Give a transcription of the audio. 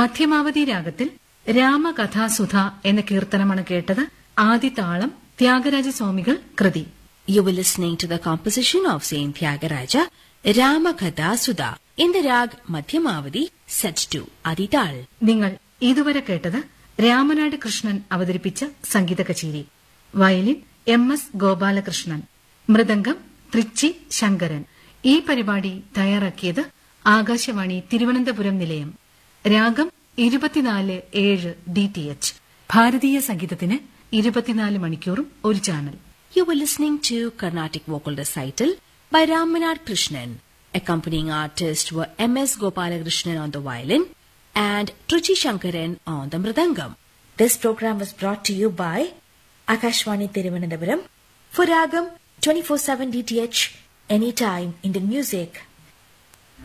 മധ്യമാവധി രാഗത്തിൽ രാമകഥാസുധ എന്ന കീർത്തനമാണ് കേട്ടത്. ആദിതാളം ത്യാഗരാജസ്വാമികൾ കൃതി. You were listening to the composition of Saint Tyagaraja, Ramakatha Sudha, in the rag Madhyamavadi, set to Adital. നിങ്ങൾ ഇതുവരെ കേട്ടത് രാമനാട് കൃഷ്ണൻ അവതരിപ്പിച്ച സംഗീത കച്ചേരി. Violin MS Gopalakrishnan, mridangam Trichy Sankaran. ഈ പരിപാടി തയ്യാറാക്കിയത് ആകാശവാണി തിരുവനന്തപുരം നിലയം. രാഗം 24/7 DTH. ഭാരതീയ സംഗീതത്തിന് 24 മണിക്കൂറും ഒരു channel. You were listening to Carnatic Vocal Recital by Ramanad Krishnan. Accompanying artists were MS Gopalakrishnan on the violin and Truchi Shankaran on the mridangam. This program was brought to you by Akashvani Thiruvananthapuram for Ragam 24/7 DTH, anytime Indian music.